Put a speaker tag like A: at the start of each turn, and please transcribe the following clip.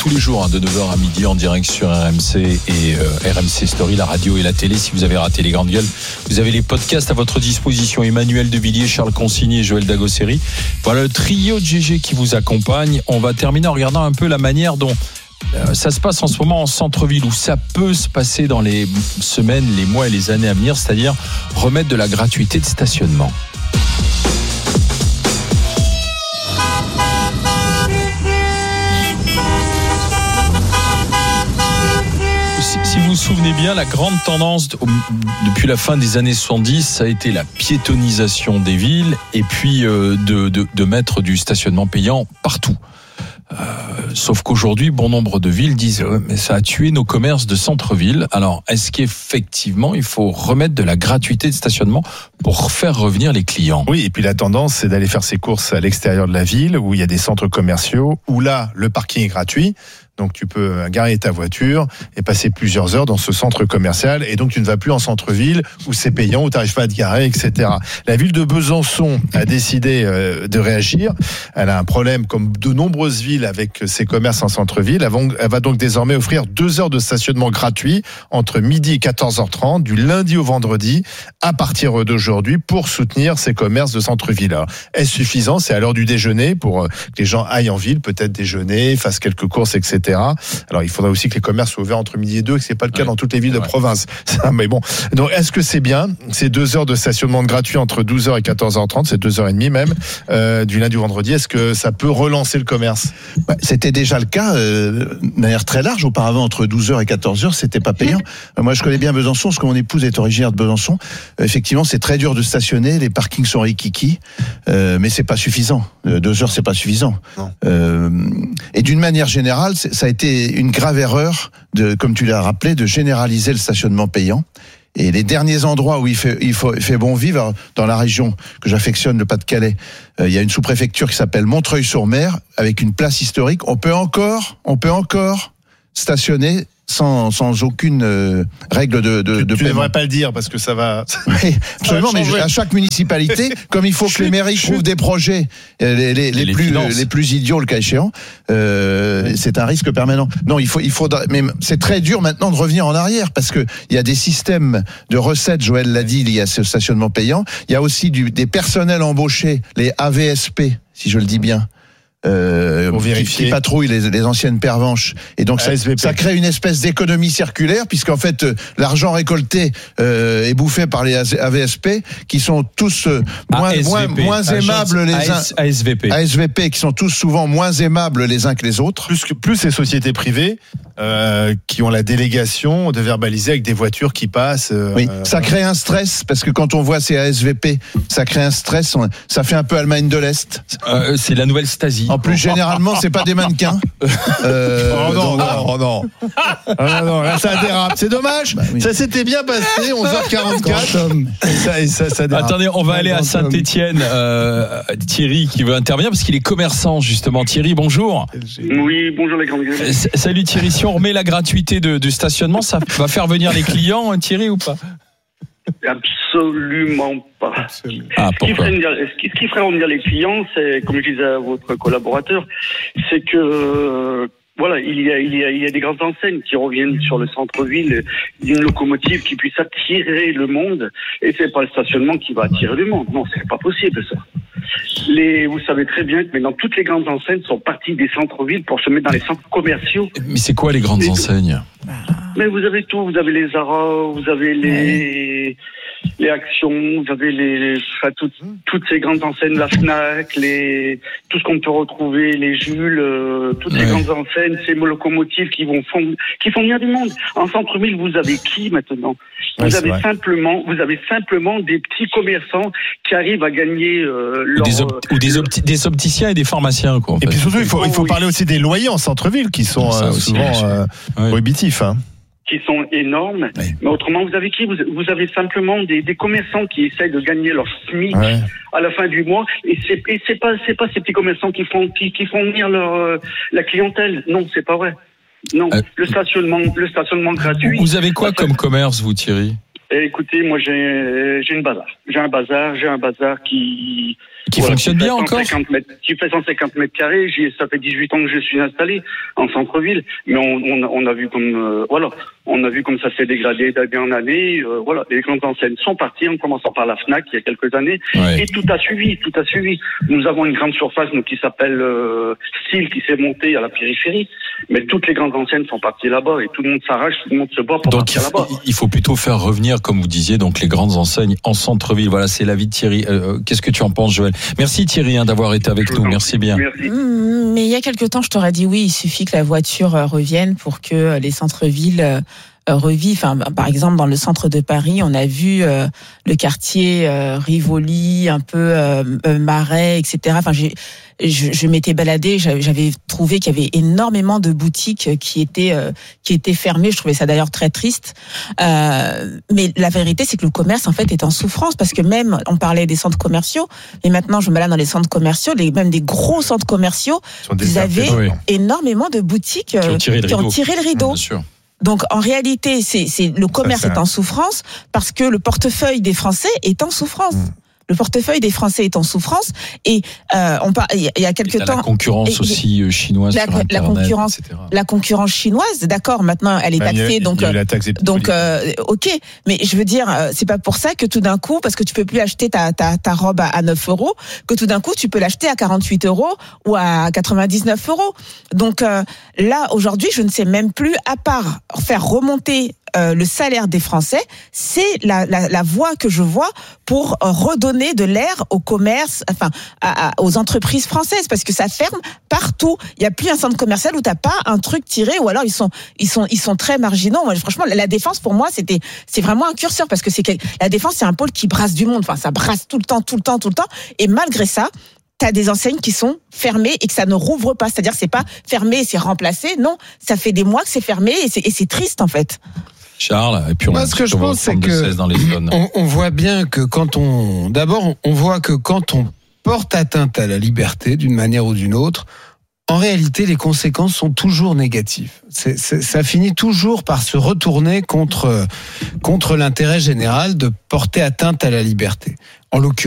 A: tous les jours, de 9h à midi en direct sur RMC et RMC Story, la radio et la télé. Si vous avez raté les grandes gueules, vous avez les podcasts à votre disposition. Emmanuel Devilliers, Charles Consigny et Joël Dagosseri. Voilà le trio de GG qui vous accompagne. On va terminer en regardant un peu la manière dont ça se passe en ce moment en centre-ville, où ça peut se passer dans les semaines, les mois et les années à venir, c'est-à-dire remettre de la gratuité de stationnement. Si vous vous souvenez bien, la grande tendance depuis la fin des années 70, ça a été la piétonisation des villes et puis de mettre du stationnement payant partout. Sauf qu'aujourd'hui, bon nombre de villes disent mais ça a tué nos commerces de centre-ville. Alors, est-ce qu'effectivement, il faut remettre de la gratuité de stationnement pour faire revenir les clients ?
B: Oui, et puis la tendance, c'est d'aller faire ses courses à l'extérieur de la ville, où il y a des centres commerciaux, où là, le parking est gratuit. Donc tu peux garer ta voiture et passer plusieurs heures dans ce centre commercial, et donc tu ne vas plus en centre-ville où c'est payant, où tu n'arrives pas à te garer, etc. La ville de Besançon a décidé de réagir. Elle a un problème comme de nombreuses villes avec ses commerces en centre-ville. Elle va donc désormais offrir 2 heures de stationnement gratuit entre midi et 14h30 du lundi au vendredi à partir d'aujourd'hui pour soutenir ces commerces de centre-ville. Alors, est-ce suffisant ? C'est à l'heure du déjeuner pour que les gens aillent en ville, peut-être déjeuner, fassent quelques courses, etc. Alors il faudra aussi que les commerces soient ouverts entre midi et 2, que c'est pas le cas dans toutes les villes de province. Mais bon, donc est-ce que c'est bien ces 2 heures de stationnement gratuit entre 12h et 14h30, c'est 2h30 même du lundi au vendredi? Est-ce que ça peut relancer le commerce?
C: C'était déjà le cas de manière très large auparavant, entre 12h et 14h, c'était pas payant. Moi je connais bien Besançon, parce que mon épouse est originaire de Besançon. Effectivement, c'est très dur de stationner, les parkings sont rikiki, mais c'est pas suffisant. 2 heures, c'est pas suffisant. Et d'une manière générale, ça a été une grave erreur, comme tu l'as rappelé, de généraliser le stationnement payant. Et les derniers endroits où il fait bon vivre, dans la région que j'affectionne, le Pas-de-Calais, il y a une sous-préfecture qui s'appelle Montreuil-sur-Mer, avec une place historique. On peut encore stationner sans aucune règle de
B: tu
C: paiement.
B: Tu ne devrais pas le dire parce que ça va.
C: Oui, absolument, mais à chaque municipalité, comme il faut que les mairies trouvent des projets les plus idiots le cas échéant, c'est un risque permanent. Non, il faut mais c'est très dur maintenant de revenir en arrière, parce que il y a des systèmes de recettes, Joël l'a dit, il y a ce stationnement payant, il y a aussi des personnels embauchés, les AVSP, si je le dis bien. Qui patrouillent les anciennes pervenches, et donc ça crée une espèce d'économie circulaire, puisqu'en fait l'argent récolté est bouffé par les AVSP, qui sont tous moins aimables les uns. ASVP, qui sont tous souvent moins aimables les uns que les autres.
B: Plus ces sociétés privées qui ont la délégation de verbaliser avec des voitures qui passent.
C: Oui, ça crée un stress, parce que quand on voit ces ASVP, ça crée un stress. Ça fait un peu Allemagne de l'Est.
A: C'est la nouvelle Stasi.
C: En plus, généralement, c'est pas des mannequins.
B: Non, là, ça dérape. C'est dommage. Oui. Ça s'était bien passé, 11h44. Ça dérape.
A: Attendez, on va aller à Saint-Étienne. Thierry qui veut intervenir parce qu'il est commerçant, justement. Thierry, bonjour.
D: Oui, bonjour les grandes gueules.
A: Salut Thierry. Si on remet la gratuité de stationnement, ça va faire venir les clients, Thierry, ou pas?
D: Absolument pas.
A: Ah, pourquoi ?
D: Ce qui ferait revenir les clients, c'est, comme je disais à votre collaborateur, c'est que voilà, il y a des grandes enseignes qui reviennent sur le centre-ville, une locomotive qui puisse attirer le monde, et c'est pas le stationnement qui va attirer le monde. Non, c'est pas possible ça. Vous savez très bien que maintenant toutes les grandes enseignes sont parties des centres-villes pour se mettre dans les centres commerciaux.
A: Mais c'est quoi les grandes enseignes ?
D: Mais vous avez tout, vous avez les Zara, vous avez les Actions, vous avez toutes ces grandes enseignes, la Fnac, tout ce qu'on peut retrouver, les Jules, toutes ces grandes enseignes, ces locomotives qui font venir du monde. En centre-ville, vous avez qui maintenant ? Vous avez simplement des petits commerçants qui arrivent à gagner
A: des opticiens et des pharmaciens, quoi.
B: Et puis surtout, il faut parler aussi des loyers en centre-ville qui sont souvent prohibitifs.
D: Qui sont énormes, mais autrement vous avez qui ? Vous avez simplement des commerçants qui essayent de gagner leur SMIC à la fin du mois, et c'est pas ces petits commerçants qui font venir la clientèle. Non, c'est pas vrai. Non, le stationnement gratuit.
A: Vous avez quoi comme commerce, vous, Thierry ?
D: Écoutez, moi j'ai un bazar qui
A: Qui fonctionne bien encore.
D: Qui fait 150 mètres carrés. Ça fait 18 ans que je suis installé en centre-ville. Mais on a vu comme, on a vu comme ça s'est dégradé d'année en année. Les grandes enseignes sont parties, en commençant par la Fnac il y a quelques années. Ouais. Et tout a suivi. Nous avons une grande surface, qui s'appelle Style, qui s'est montée à la périphérie. Mais toutes les grandes enseignes sont parties là-bas et tout le monde s'arrache, tout le monde se bat pour partir là-bas.
A: Il faut plutôt faire revenir, comme vous disiez, donc les grandes enseignes en centre-ville. Voilà, c'est l'avis de Thierry. Qu'est-ce que tu en penses, Joël? Merci Thierry d'avoir été avec nous. Merci bien.
E: Merci. Mais il y a quelque temps, je t'aurais dit oui, il suffit que la voiture revienne pour que les centres-villes revivent. Enfin, par exemple, dans le centre de Paris, on a vu le quartier Rivoli, un peu Marais, etc. Enfin, je m'étais baladée, j'avais trouvé qu'il y avait énormément de boutiques qui étaient fermées. Je trouvais ça d'ailleurs très triste. Mais la vérité, c'est que le commerce, en fait, est en souffrance parce que même, on parlait des centres commerciaux, et maintenant, je me balade dans les centres commerciaux, même des gros centres commerciaux, vous avez énormément de boutiques qui ont tiré le rideau.
A: Bien sûr.
E: Donc en réalité, le commerce est en souffrance parce que le portefeuille des Français est en souffrance. Le portefeuille des Français est en souffrance et il y a quelques temps
A: la concurrence aussi chinoise sur Internet,
E: la concurrence chinoise, d'accord, maintenant elle est taxée, donc ok, mais je veux dire, c'est pas pour ça que tout d'un coup, parce que tu peux plus acheter ta robe à 9 €, que tout d'un coup tu peux l'acheter à 48 € ou à 99 €. Donc là aujourd'hui, je ne sais même plus, à part faire remonter le salaire des Français, c'est la voie que je vois pour redonner de l'air au commerce, enfin aux entreprises françaises, parce que ça ferme partout. Il y a plus un centre commercial où t'as pas un truc tiré, ou alors ils sont très marginaux. Moi, franchement, la Défense pour moi c'est vraiment un curseur, parce que la Défense c'est un pôle qui brasse du monde. Enfin, ça brasse tout le temps, et malgré ça, t'as des enseignes qui sont fermées et que ça ne rouvre pas. C'est-à-dire, c'est pas fermé et c'est remplacé. Non, ça fait des mois que c'est fermé et c'est triste en fait.
A: Charles, et puis
F: ce que je pense, c'est que
A: dans les zones.
F: On voit bien que on voit que quand on porte atteinte à la liberté d'une manière ou d'une autre, en réalité, les conséquences sont toujours négatives. Ça finit toujours par se retourner contre l'intérêt général de porter atteinte à la liberté. En l'occurrence,